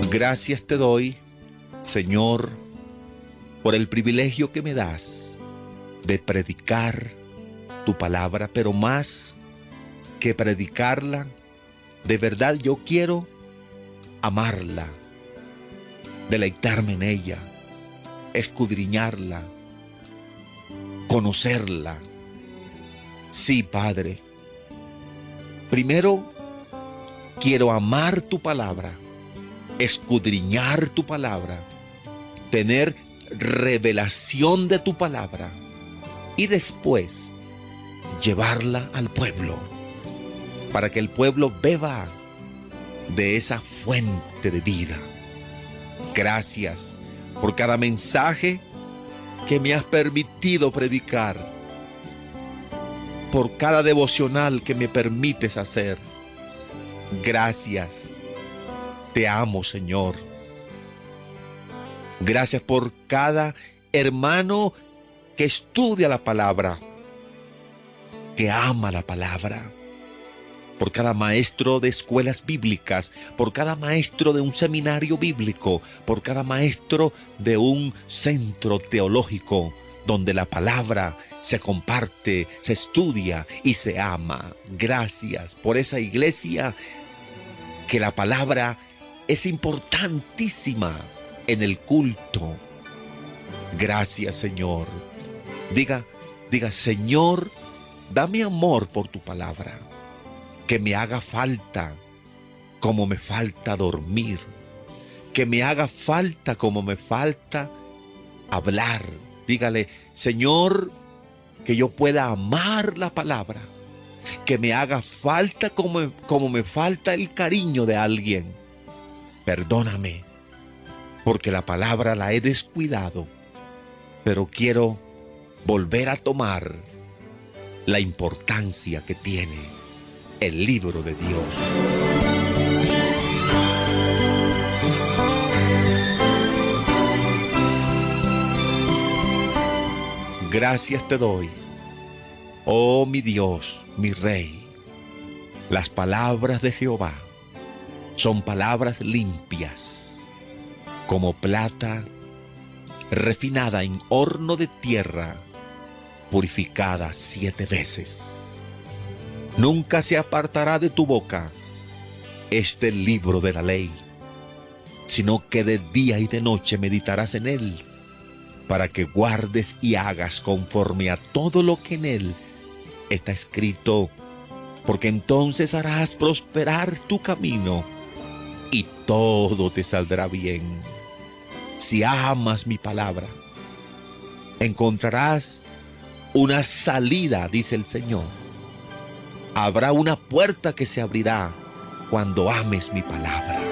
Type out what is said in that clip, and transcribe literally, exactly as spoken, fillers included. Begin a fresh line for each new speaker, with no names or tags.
Gracias te doy, Señor, por el privilegio que me das de predicar tu palabra, pero más que predicarla, de verdad yo quiero amarla, deleitarme en ella, escudriñarla, conocerla. Sí, Padre. Primero, quiero amar tu palabra, escudriñar tu palabra, tener revelación de tu palabra y después llevarla al pueblo para que el pueblo beba de esa fuente de vida. Gracias por cada mensaje que me has permitido predicar, por cada devocional que me permites hacer. Gracias. Te amo, Señor. Gracias por cada hermano que estudia la palabra, que ama la palabra. Por cada maestro de escuelas bíblicas, por cada maestro de un seminario bíblico, por cada maestro de un centro teológico donde la palabra se comparte, se estudia y se ama. Gracias por esa iglesia que la palabra es importantísima en el culto. Gracias, Señor. Diga, diga, Señor, dame amor por tu palabra, que me haga falta como me falta dormir, que me haga falta como me falta hablar. Dígale, Señor, que yo pueda amar la palabra, que me haga falta como, como me falta el cariño de alguien. Perdóname, porque la palabra la he descuidado, pero quiero volver a tomar la importancia que tiene el libro de Dios. Gracias te doy, oh mi Dios, mi Rey. Las palabras de Jehová son palabras limpias, como plata refinada en horno de tierra, purificada siete veces. Nunca se apartará de tu boca este libro de la ley, sino que de día y de noche meditarás en él, para que guardes y hagas conforme a todo lo que en él está escrito, porque entonces harás prosperar tu camino y todo te saldrá bien. Si amas mi palabra, encontrarás una salida, dice el Señor. Habrá una puerta que se abrirá cuando ames mi palabra.